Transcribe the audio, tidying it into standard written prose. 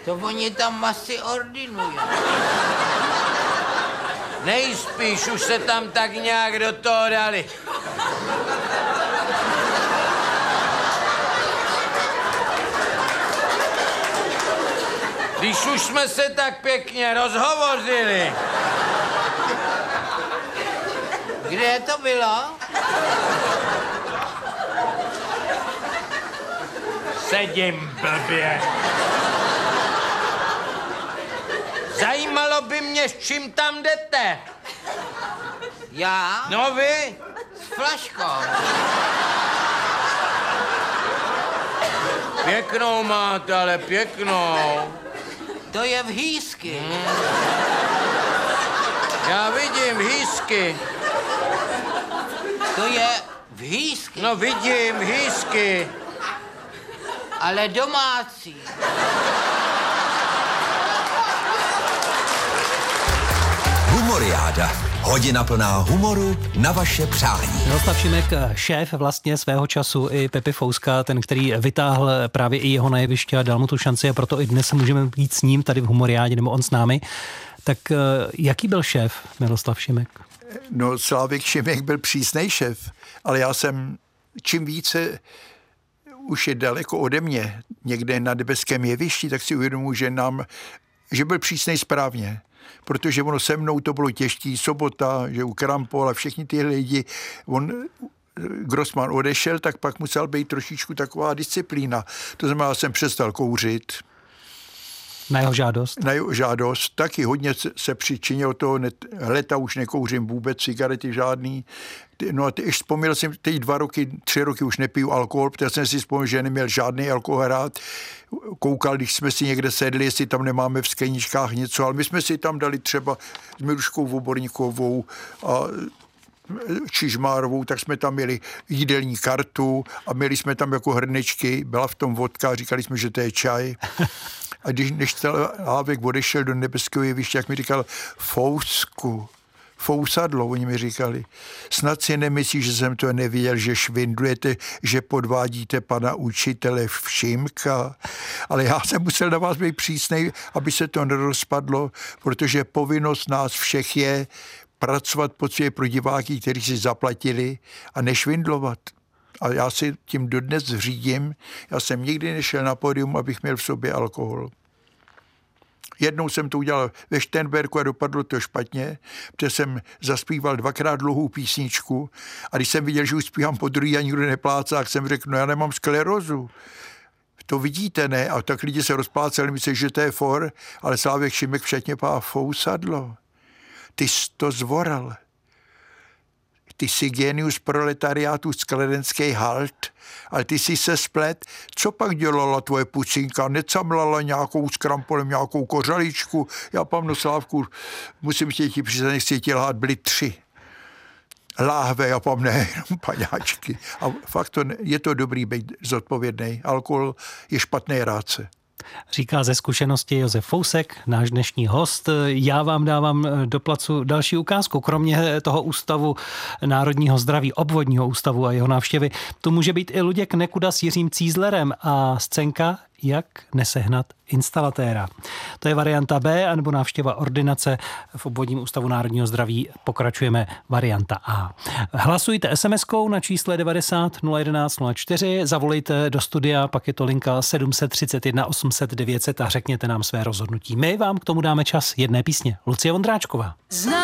To oni tam asi ordinují. Nejspíš už se tam tak nějak do toho dali. Když už jsme se tak pěkně rozhovořili. Kde to bylo? Sedím blbě. Zajímalo by mě, s čím tam jdete. Já? No vy? S flaškou. Pěknou máte, ale pěknou. To je v hýsky. Já vidím hýsky. To je v hýsky. No vidím hýsky. Ale domácí. Humoriáda. Hodina plná humoru na vaše přání. Miroslav Šimek, šéf vlastně svého času i Pepi Fouska, ten, který vytáhl právě i jeho na jeviště a dal mu tu šanci a proto i dnes můžeme být s ním tady v Humoriádě, nebo on s námi. Tak jaký byl šéf Miroslav Šimek? No, Slávek Šimek byl přísnej šéf, ale já jsem čím více už je daleko ode mě, někde na nebeském jevišti, tak si uvědomuji, že byl přísnej správně. Protože ono se mnou to bylo těžký, Sobota, že u Krampol a všichni ty lidi, Grossman odešel, tak pak musel být trošičku taková disciplína. To znamená, jsem přestal kouřit. Na jeho žádost? Na jeho žádost. Taky hodně se přičinilo toho, leta už nekouřím vůbec, cigarety žádný. No a vzpomněl jsem, teď 3 roky už nepiju alkohol, protože jsem si vzpomněl, že neměl žádný alkohol rád. Koukal, když jsme si někde sedli, jestli tam nemáme v skleničkách něco, ale my jsme si tam dali třeba s Miruškou Voborníkovou a Čižmárovou, tak jsme tam měli jídelní kartu a měli jsme tam jako hrnečky, byla v tom vodka, říkali jsme, že to je čaj. A než Slávek odešel do nebeského jeviště, jak mi říkal, Fousadlo, oni mi říkali. Snad si nemyslíš, že jsem to nevěděl, že švindlujete, že podvádíte pana učitele Všimka. Ale já jsem musel na vás být přísnej, aby se to nerozpadlo, protože povinnost nás všech je pracovat poctivě pro diváky, kteří si zaplatili a nešvindlovat. A já si tím dodnes řídím. Já jsem nikdy nešel na pódium, abych měl v sobě alkohol. Jednou jsem to udělal ve Šternberku a dopadlo to špatně, protože jsem zaspíval 2krát dlouhou písničku a když jsem viděl, že už zpívám po druhý a nikdo neplácá, tak jsem řekl, no já nemám sklerózu. To vidíte, ne? A tak lidi se rozpláceli, myslí, že to je for, ale Slávek Šimek všetně pá Fousadlo. Ty jsi to zvoral. Ty jsi genius proletariátu skladenský halt, ale ty jsi se splet. Co pak dělala tvoje pucinka? Necamlala nějakou s Krampolem, nějakou kořaličku? Já, panu Slávku, musím ti přiznat, nechci ti lhát, byly 3 láhve, já pam, ne, jenom paňáčky. A fakt je to dobrý být zodpovědný. Alkohol je špatný rádce. Říká ze zkušenosti Josef Fousek, náš dnešní host. Já vám dávám do placu další ukázku. Kromě toho ústavu národního zdraví, obvodního ústavu a jeho návštěvy, tu může být i Luděk Nekuda s Jiřím Cízlerem a scénka Jak nesehnat instalatéra. To je varianta B, anebo návštěva ordinace v obvodním ústavu národního zdraví. Pokračujeme varianta A. Hlasujte SMS-kou na čísle 90 011 04, zavolejte do studia, pak je to linka 731 800 900 a řekněte nám své rozhodnutí. My vám k tomu dáme čas jedné písně. Lucie Vondráčková.